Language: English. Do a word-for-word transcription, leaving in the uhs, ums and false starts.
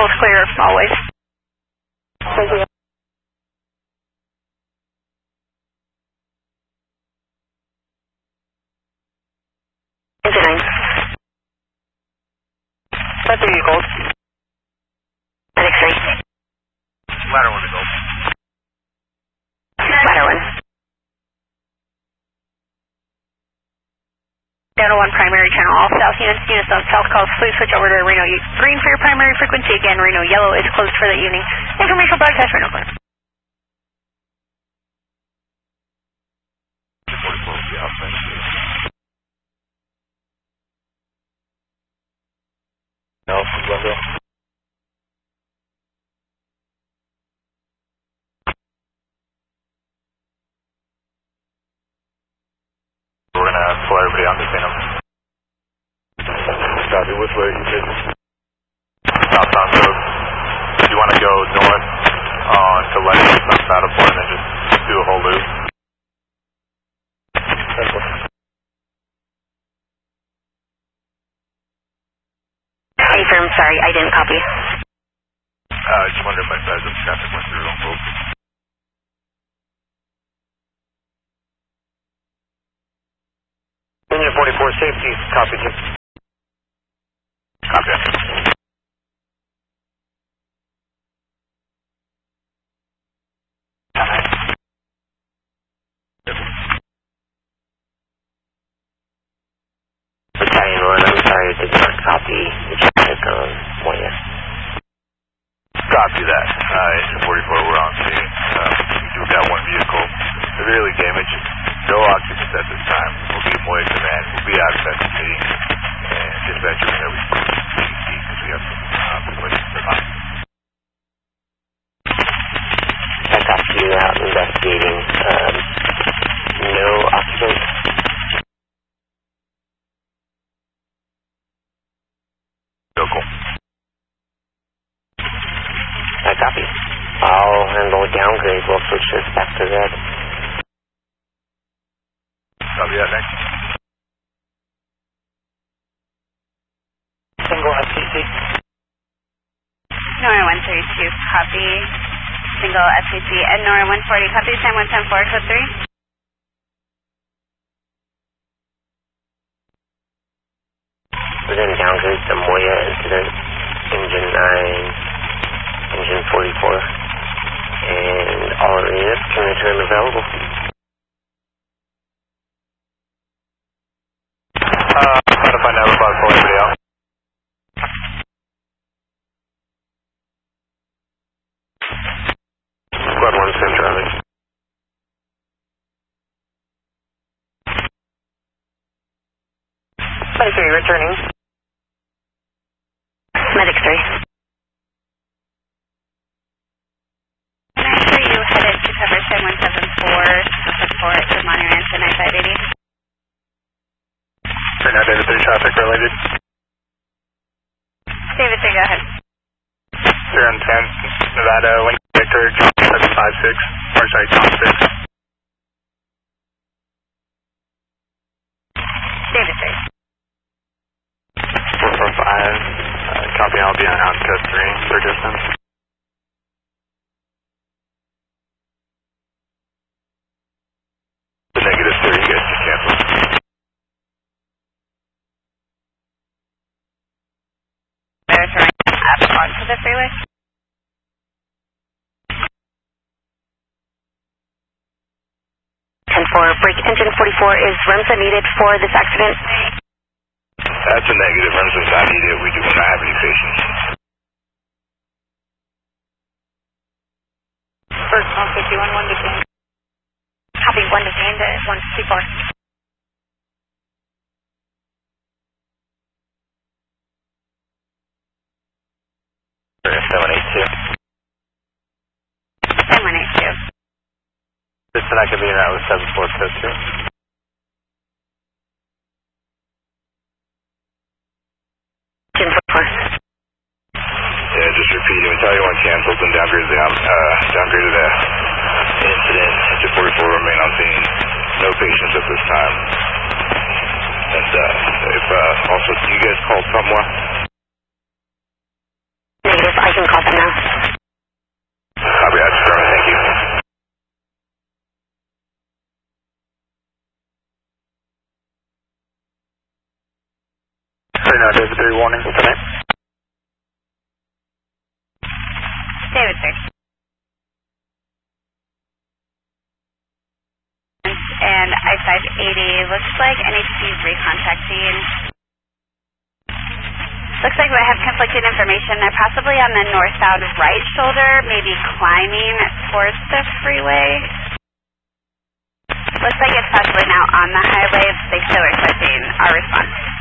both clear always. Thank you. Engine nine. That's a gold. Medic three. Ladder one to gold. Ladder one. Delta one primary channel, all south units, units on south calls, please switch over to Reno green for your primary frequency. Again, Reno yellow is closed for the evening. Informational broadcast, Reno clear. No, Glendale. We're gonna fly everybody on to Phantom. Copy, which way are you taking? Southbound road. Do you want to go north on to Lexington, south Matterport, and then just do a whole loop? Hey, firm, sorry, I didn't copy. Uh, I just wondered if my size of traffic went through on both. Engine forty-four, safety, copy, Jim. Copy. Battalion one, I'm sorry, I did not copy the traffic on Moya. Copy that. Uh, Engine forty-four, we're on scene. Um, we do got one vehicle severely damaged. No occupants at this time. We'll be Moya Command. We'll be out of that meeting. And dispatcher will have we see because we have some uh, questions for us. I got you out investigating. Um, no occupants. Vehicle. I copy. I'll handle downgrade. We'll switch this back to red. Copy that, next. Single F C C. Nora one thirty-two, copy. Single F C C. And Nora one forty, copy. San one ten four, code three. We're going to downgrade the Moya incident. Engine nine, engine forty-four. And all of the units can return available. Uh, trying to find out about for everybody else. Squad one, Sam Charlie. Medic three, returning. Medic three. Make sure you headed to cover San one seven four, support to Monty Ranch and nine five eighty. Right now, David three, traffic related. David three, go ahead. zero and ten, Nevada, Link Victor, John seven five six, or sorry, John six. David three. four four five, uh, copy, I'll be on outcast three, for distance. The negative three, you guys just cancel. There's right up onto the freeway. ten four, break engine forty-four, is REMSA needed for this accident? That's a negative. REMSA's not needed. We do not have any patients. First, one fifty-one, one detained. Copy, one detained at one fifty-four. seven eight two. seven eight two. This tonight could be in route with seven four code two. Yeah, just repeating. Battalion one canceled and downgraded the, uh, downgraded the incident. Engine forty-four remain on scene. No patients at this time. And, uh, if, uh, also, do you guys call somewhere? Negative, I can Reno, David three, warning tonight. David three. And I five eighty, looks like N H P is recontacting. Looks like we have conflicting information. They're possibly on the northbound right shoulder, maybe climbing towards the freeway. Looks like it's possibly now on the highway. They still are requesting our response.